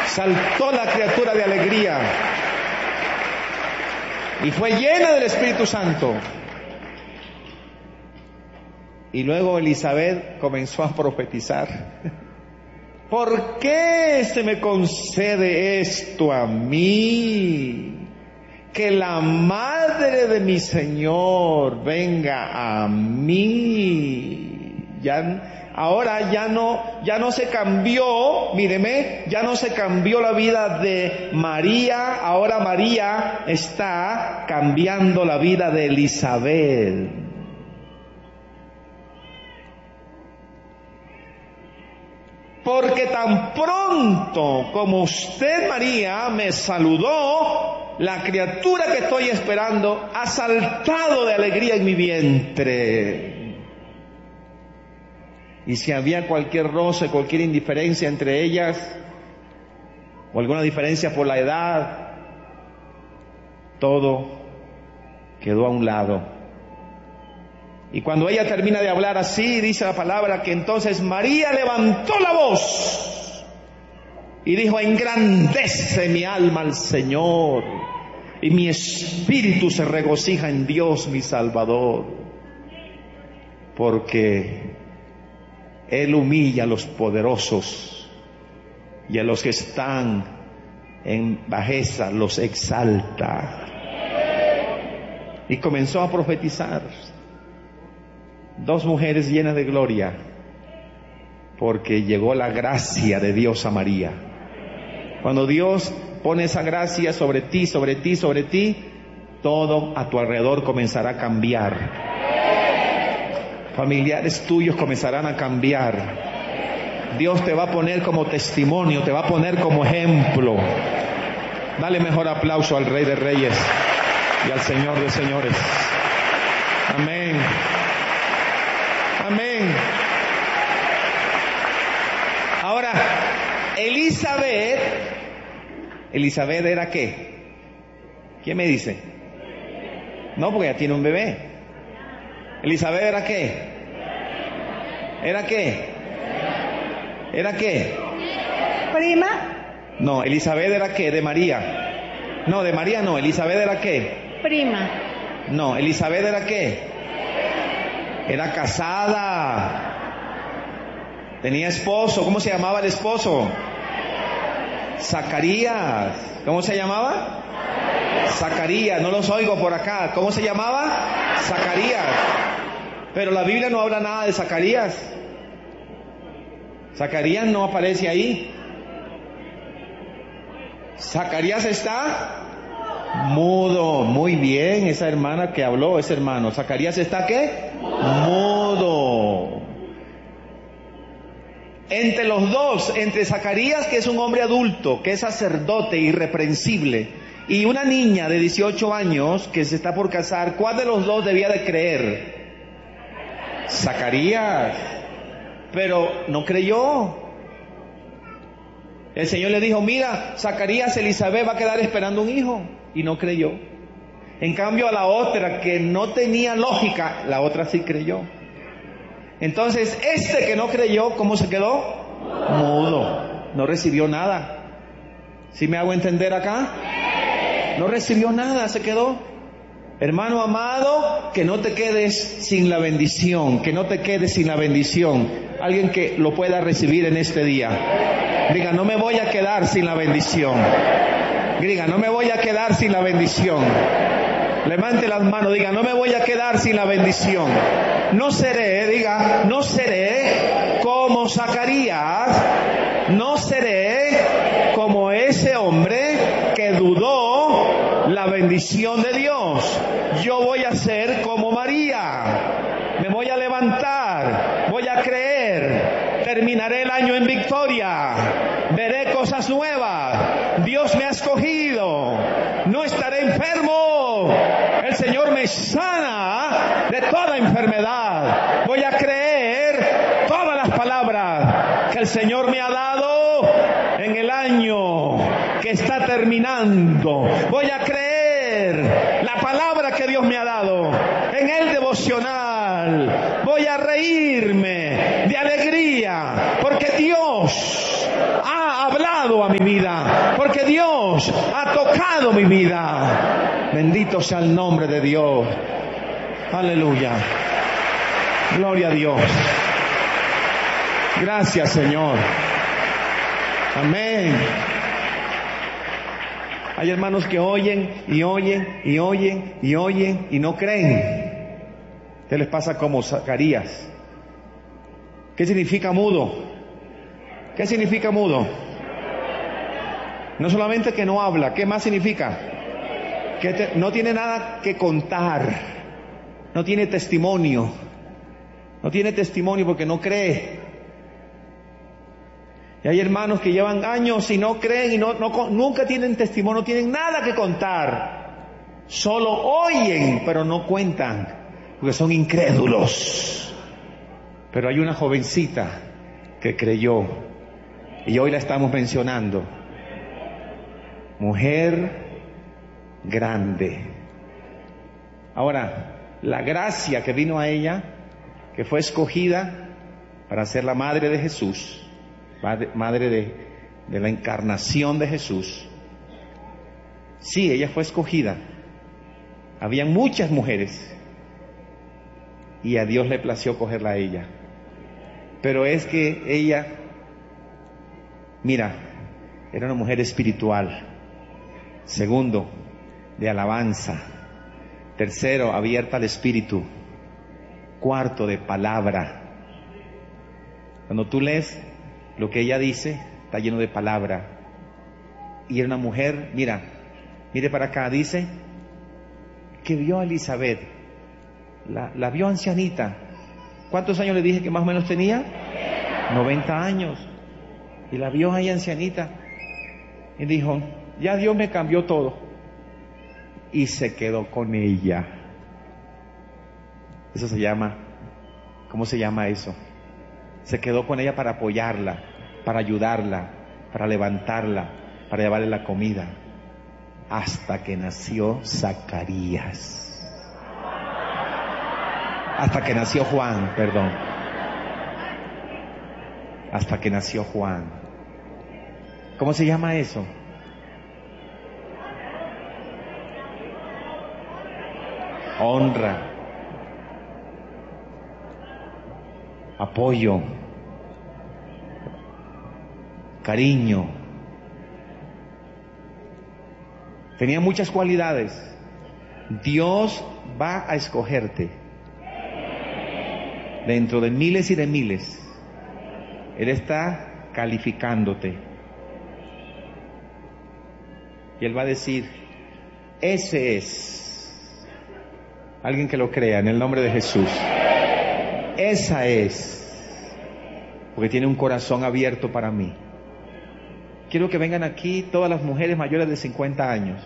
Saltó la criatura de alegría y fue llena del Espíritu Santo. Y luego Elizabeth comenzó a profetizar. ¿Por qué se me concede esto a mí? Que la madre de mi Señor venga a mí. Ahora ya no se cambió, míreme, ya no se cambió la vida de María, ahora María está cambiando la vida de Elizabeth. Porque tan pronto como usted, María, me saludó, la criatura que estoy esperando ha saltado de alegría en mi vientre. Y si había cualquier roce, cualquier indiferencia entre ellas, o alguna diferencia por la edad, todo quedó a un lado. Y cuando ella termina de hablar así, dice la palabra que entonces María levantó la voz y dijo: engrandece mi alma al Señor, y mi espíritu se regocija en Dios mi Salvador, porque Él humilla a los poderosos y a los que están en bajeza los exalta. Y comenzó a profetizar. 2 mujeres llenas de gloria, porque llegó la gracia de Dios a María. Cuando Dios pone esa gracia sobre ti, sobre ti, sobre ti, todo a tu alrededor comenzará a cambiar. Familiares tuyos comenzarán a cambiar. Dios te va a poner como testimonio, te va a poner como ejemplo. Dale mejor aplauso al Rey de Reyes y al Señor de Señores. Amén. Amén. Ahora, Elizabeth ¿era qué? ¿Quién me dice? No, porque ya tiene un bebé. ¿Elizabeth era qué? ¿Era qué? ¿Era qué? Prima. No, Elizabeth era qué, de María. No, de María no, Elizabeth era qué. Prima. No, Elizabeth era qué. Era casada. Tenía esposo. ¿Cómo se llamaba el esposo? Zacarías. ¿Cómo se llamaba? Zacarías. No los oigo por acá. ¿Cómo se llamaba? Zacarías. Pero la Biblia no habla nada de Zacarías. Zacarías no aparece ahí. Zacarías está mudo. Muy bien, esa hermana que habló, ese hermano. Zacarías está ¿qué? Mudo. Entre los dos, entre Zacarías, que es un hombre adulto, que es sacerdote irreprensible, y una niña de 18 años que se está por casar, ¿cuál de los dos debía de creer? Zacarías. Pero no creyó. El Señor le dijo: mira, Zacarías, Elizabeth va a quedar esperando un hijo. Y no creyó. En cambio a la otra, que no tenía lógica, la otra sí creyó. Entonces este que no creyó, ¿cómo se quedó? Mudo. No recibió nada. ¿Sí me hago entender acá? No recibió nada, se quedó. Hermano amado, que no te quedes sin la bendición, que no te quedes sin la bendición. Alguien que lo pueda recibir en este día. Diga: no me voy a quedar sin la bendición. Diga: no me voy a quedar sin la bendición. Levante las manos, diga: no me voy a quedar sin la bendición. No seré, diga, no seré como Zacarías, no seré como ese hombre que dudó la bendición de Dios. Yo voy a ser como María. Me voy a levantar, voy a creer, terminaré el año en victoria, veré cosas nuevas. Dios me ha escogido, no estaré enfermo. El Señor me sana de toda enfermedad. Voy a creer todas las palabras que el Señor me ha dado en el año que está terminando. Voy a creer la palabra que Dios me ha dado en el devocional. Voy a reírme de alegría porque Dios ha hablado hablado a mi vida, porque Dios ha tocado mi vida. Bendito sea el nombre de Dios. Aleluya. Gloria a Dios. Gracias, Señor. Amén. Hay hermanos que oyen y oyen y oyen y oyen y no creen. ¿Qué les pasa como Zacarías? ¿Qué significa mudo? ¿Qué significa mudo? No solamente que no habla, ¿qué más significa? Que no tiene nada que contar, no tiene testimonio, porque no cree. Y hay hermanos que llevan años y no creen y nunca tienen testimonio, no tienen nada que contar. Solo oyen, pero no cuentan, porque son incrédulos. Pero hay una jovencita que creyó, y hoy la estamos mencionando. Mujer grande. Ahora, la gracia que vino a ella, que fue escogida para ser la madre de Jesús, madre de la encarnación de Jesús. Sí, ella fue escogida. Habían muchas mujeres y a Dios le plació cogerla a ella. Pero es que ella, mira, era una mujer espiritual. Segundo, de alabanza. Tercero, abierta al Espíritu. Cuarto, de palabra. Cuando tú lees lo que ella dice, está lleno de palabra. Y era una mujer, mire para acá, dice que vio a Elizabeth, la vio ancianita. ¿Cuántos años le dije que más o menos tenía? 90 años. Y la vio ahí ancianita y dijo, ya Dios me cambió todo. Y se quedó con ella. Eso se llama, ¿cómo se llama eso? Se quedó con ella para apoyarla, para ayudarla, para levantarla, para llevarle la comida, hasta que nació Zacarías. Hasta que nació Juan, perdón. Hasta que nació Juan. ¿Cómo se llama eso? Honra, apoyo, cariño. Tenía muchas cualidades. Dios va a escogerte dentro de miles y de miles. Él está calificándote. Y Él va a decir, ese es. Alguien que lo crea en el nombre de Jesús. Esa es. Porque tiene un corazón abierto para mí. Quiero que vengan aquí todas las mujeres mayores de 50 años.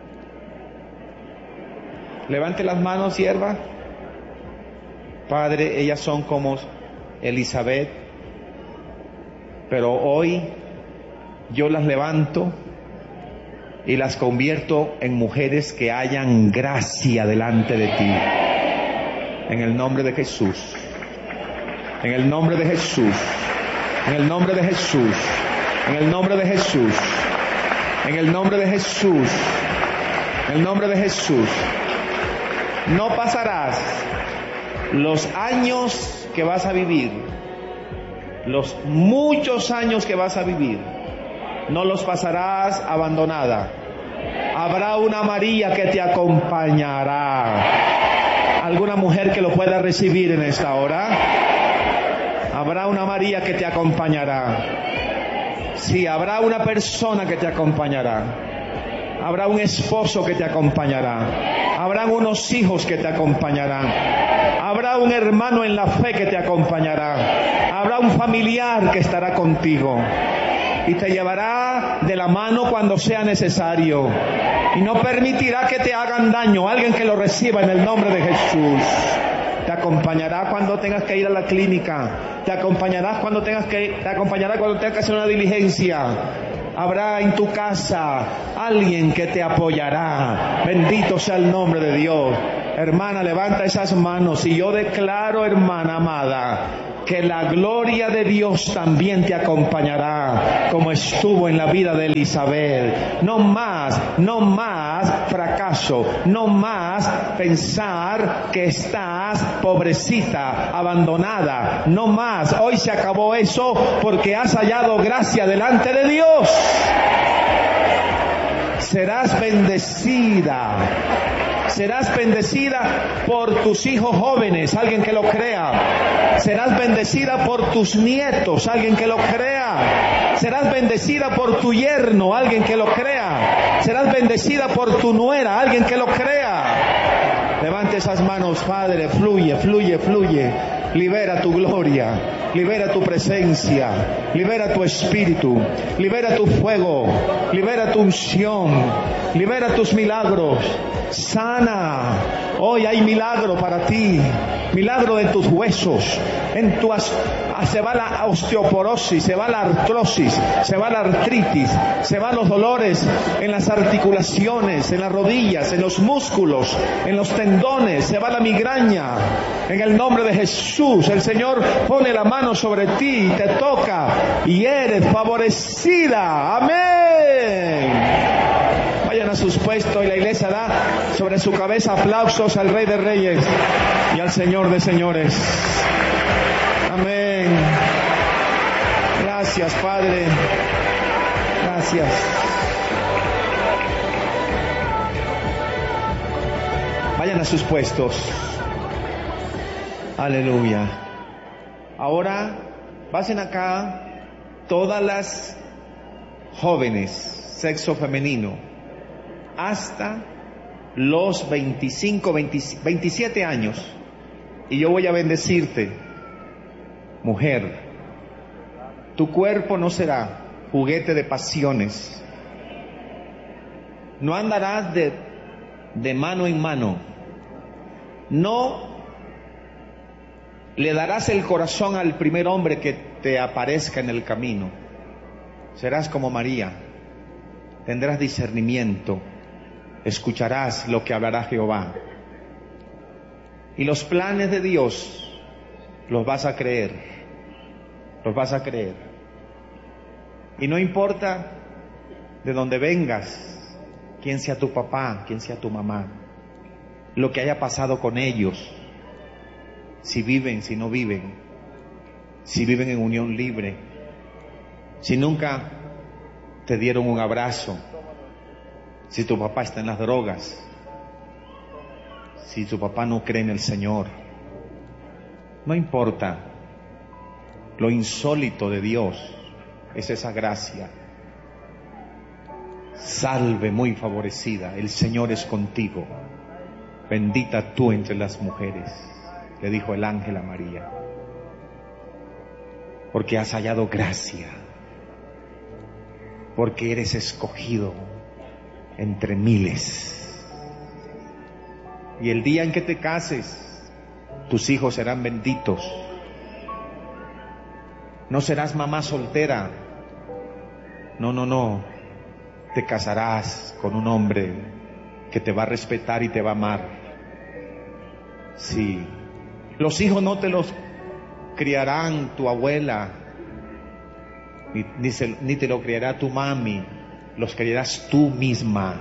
Levante las manos, sierva. Padre, ellas son como Elizabeth, pero hoy yo las levanto y las convierto en mujeres que hayan gracia delante de ti. En el nombre de Jesús. En el nombre de Jesús. En el nombre de Jesús. En el nombre de Jesús. En el nombre de Jesús. En el nombre de Jesús. No pasarás los años que vas a vivir, los muchos años que vas a vivir, no los pasarás abandonada. Habrá una María que te acompañará. ¿Alguna mujer que lo pueda recibir en esta hora? Habrá una María que te acompañará. Sí, habrá una persona que te acompañará. Habrá un esposo que te acompañará. Habrán unos hijos que te acompañarán. Habrá un hermano en la fe que te acompañará. Habrá un familiar que estará contigo. Y te llevará de la mano cuando sea necesario. Y no permitirá que te hagan daño. Alguien que lo reciba en el nombre de Jesús. Te acompañará cuando tengas que ir a la clínica. Te acompañará cuando tengas que hacer una diligencia. Habrá en tu casa alguien que te apoyará. Bendito sea el nombre de Dios. Hermana, levanta esas manos y yo declaro, hermana amada, que la gloria de Dios también te acompañará, como estuvo en la vida de Elizabeth. No más fracaso, no más pensar que estás pobrecita, abandonada, no más. Hoy se acabó eso porque has hallado gracia delante de Dios. Serás bendecida. Serás bendecida por tus hijos jóvenes, alguien que lo crea. Serás bendecida por tus nietos, alguien que lo crea. Serás bendecida por tu yerno, alguien que lo crea. Serás bendecida por tu nuera, alguien que lo crea. Levante esas manos, Padre, fluye, fluye, fluye. Libera tu gloria, libera tu presencia, libera tu espíritu, libera tu fuego, libera tu unción, libera tus milagros. Sana. Hoy hay milagro para ti, milagro de tus huesos, se va la osteoporosis, se va la artrosis, se va la artritis, se van los dolores en las articulaciones, en las rodillas, en los músculos, en los tendones, se va la migraña. En el nombre de Jesús, el Señor pone la mano sobre ti y te toca y eres favorecida. Amén. Vayan a sus puestos y la iglesia da sobre su cabeza aplausos al Rey de Reyes y al Señor de Señores. Amén. Gracias, Padre. Gracias. Vayan a sus puestos. Aleluya. Ahora pasen acá todas las jóvenes, sexo femenino, hasta los 27 años. Y yo voy a bendecirte, mujer. Tu cuerpo no será juguete de pasiones. No andarás de mano en mano. No le darás el corazón al primer hombre que te aparezca en el camino. Serás como María. Tendrás discernimiento. Escucharás lo que hablará Jehová. Y los planes de Dios los vas a creer. Los vas a creer. Y no importa de dónde vengas, quién sea tu papá, quién sea tu mamá, lo que haya pasado con ellos, si viven, si no viven, si viven en unión libre, si nunca te dieron un abrazo, si tu papá está en las drogas, si tu papá no cree en el Señor, no importa. Lo insólito de Dios es esa gracia. Salve muy favorecida, el Señor es contigo. Bendita tú entre las mujeres, le dijo el ángel a María, porque has hallado gracia, porque eres escogido entre miles. Y el día en que te cases, tus hijos serán benditos. No serás mamá soltera. No. Te casarás con un hombre que te va a respetar y te va a amar. Sí. Los hijos no te los criarán tu abuela, ni te lo criará tu mami. Los criarás tú misma.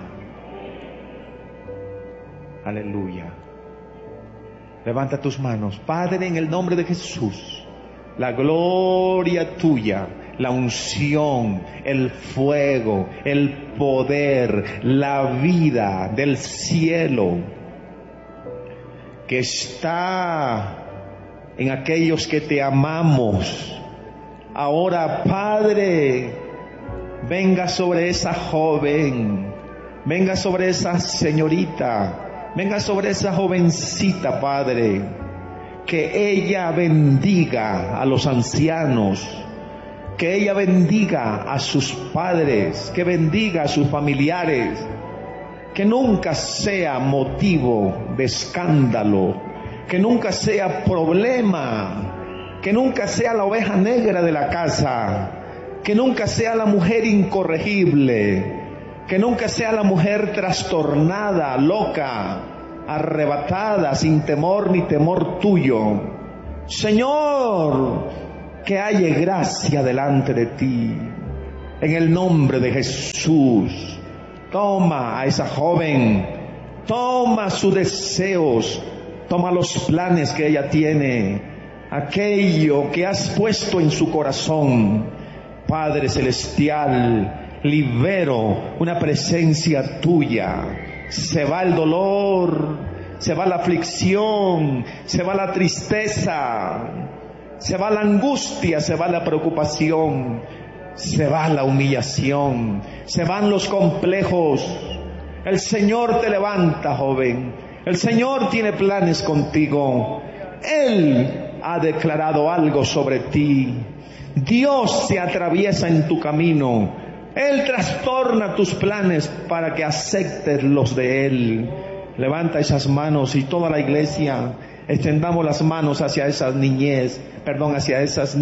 Aleluya. Levanta tus manos. Padre, en el nombre de Jesús, la gloria tuya, la unción, el fuego, el poder, la vida del cielo que está en aquellos que te amamos. Ahora, Padre, venga sobre esa joven, venga sobre esa señorita, venga sobre esa jovencita, Padre, que ella bendiga a los ancianos, que ella bendiga a sus padres, que bendiga a sus familiares, que nunca sea motivo de escándalo, que nunca sea problema, que nunca sea la oveja negra de la casa, que nunca sea la mujer incorregible, que nunca sea la mujer trastornada, loca, arrebatada, sin temor ni temor tuyo. Señor, que haya gracia delante de ti. En el nombre de Jesús, toma a esa joven, toma sus deseos, toma los planes que ella tiene, aquello que has puesto en su corazón. Padre Celestial, libero una presencia tuya. Se va el dolor, se va la aflicción, se va la tristeza, se va la angustia, se va la preocupación, se va la humillación, se van los complejos. El Señor te levanta, joven. El Señor tiene planes contigo. Él ha declarado algo sobre ti. Dios se atraviesa en tu camino. Él trastorna tus planes para que aceptes los de Él. Levanta esas manos y toda la iglesia extendamos las manos hacia esas hacia esas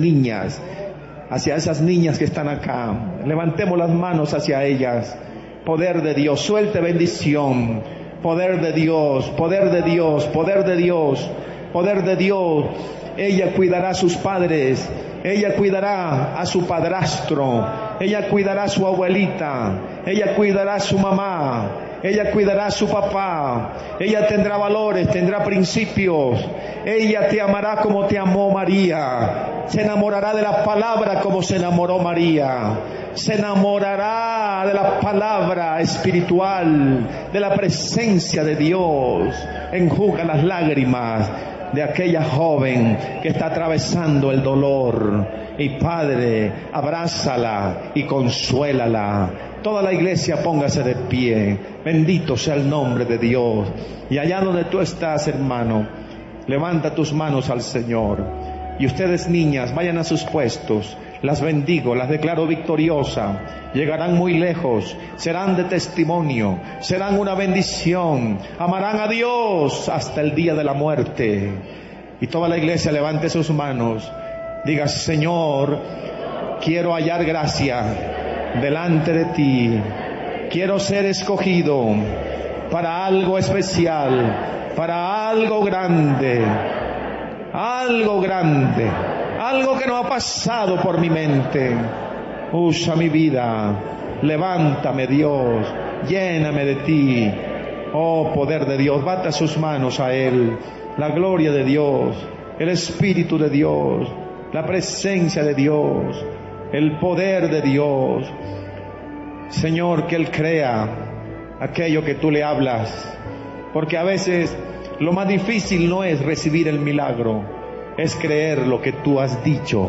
niñas que están acá. Levantemos las manos hacia ellas. Poder de Dios, suelte bendición. Poder de Dios, poder de Dios, poder de Dios, poder de Dios. Ella cuidará a sus padres, ella cuidará a su padrastro, ella cuidará a su abuelita, ella cuidará a su mamá, ella cuidará a su papá, ella tendrá valores, tendrá principios, ella te amará como te amó María, se enamorará de la palabra como se enamoró María, se enamorará de la palabra espiritual, de la presencia de Dios, enjuga las lágrimas de aquella joven que está atravesando el dolor. Y Padre, abrázala y consuélala. Toda la iglesia póngase de pie. Bendito sea el nombre de Dios. Y allá donde tú estás, hermano, levanta tus manos al Señor. Y ustedes, niñas, vayan a sus puestos. Las bendigo, las declaro victoriosas. Llegarán muy lejos, serán de testimonio, serán una bendición, amarán a Dios hasta el día de la muerte. Y toda la iglesia levante sus manos, diga: Señor, quiero hallar gracia delante de ti, quiero ser escogido para algo especial, para algo grande, algo que no ha pasado por mi mente. Usa mi vida, levántame, Dios, lléname de ti. Oh, poder de Dios, bata sus manos a Él. La gloria de Dios, el Espíritu de Dios, la presencia de Dios, el poder de Dios. Señor, que Él crea aquello que tú le hablas, porque a veces lo más difícil no es recibir el milagro, es creer lo que tú has dicho.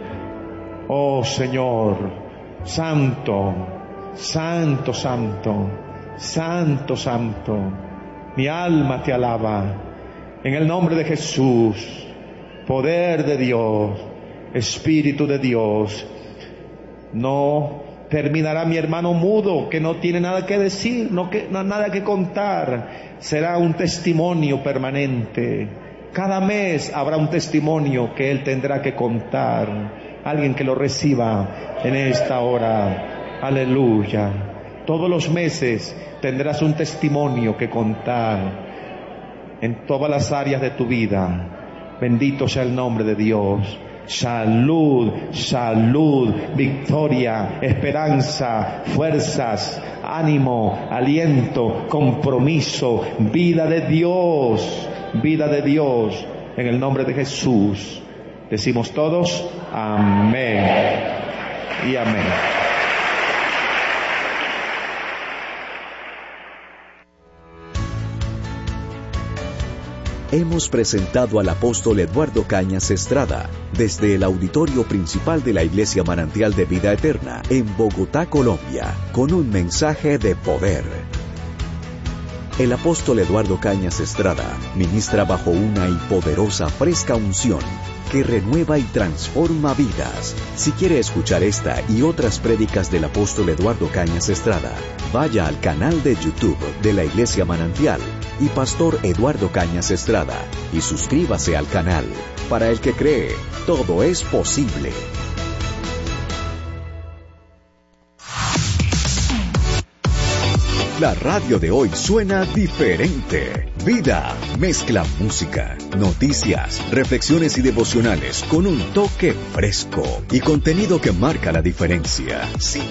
Oh Señor, santo, santo, santo, santo, santo, mi alma te alaba. En el nombre de Jesús, poder de Dios, Espíritu de Dios. No terminará mi hermano mudo, que no tiene nada que decir, no nada que contar. Será un testimonio permanente. Cada mes habrá un testimonio que él tendrá que contar. Alguien que lo reciba en esta hora. Aleluya. Todos los meses tendrás un testimonio que contar en todas las áreas de tu vida. Bendito sea el nombre de Dios. Salud, salud, victoria, esperanza, fuerzas, ánimo, aliento, compromiso, vida de Dios, en el nombre de Jesús. Decimos todos, amén y amén. Hemos presentado al apóstol Eduardo Cañas Estrada desde el auditorio principal de la Iglesia Manantial de Vida Eterna en Bogotá, Colombia, con un mensaje de poder. El apóstol Eduardo Cañas Estrada ministra bajo una y poderosa fresca unción que renueva y transforma vidas. Si quiere escuchar esta y otras prédicas del apóstol Eduardo Cañas Estrada, vaya al canal de YouTube de la Iglesia Manantial y Pastor Eduardo Cañas Estrada y suscríbase al canal. Para el que cree, todo es posible. La radio de hoy suena diferente. Vida mezcla música, noticias, reflexiones y devocionales con un toque fresco y contenido que marca la diferencia.